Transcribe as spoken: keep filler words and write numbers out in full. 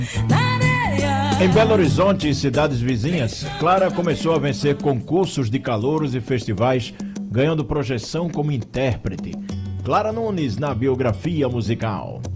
Em Belo Horizonte e cidades vizinhas, Clara começou a vencer concursos de calouros e festivais, ganhando projeção como intérprete. Clara Nunes na biografia musical.